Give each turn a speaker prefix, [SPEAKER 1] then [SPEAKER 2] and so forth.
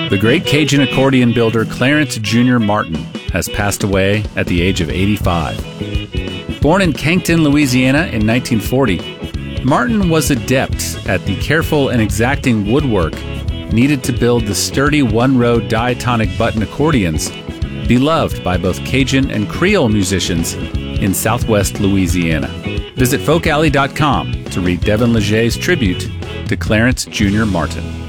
[SPEAKER 1] The great Cajun accordion builder Clarence Jr. Martin has passed away at the age of 85. Born in Cancton, Louisiana in 1940, Martin was adept at the careful and exacting woodwork needed to build the sturdy one-row diatonic button accordions beloved by both Cajun and Creole musicians in southwest Louisiana. Visit folkalley.com to read Devin Legger's tribute to Clarence Jr. Martin.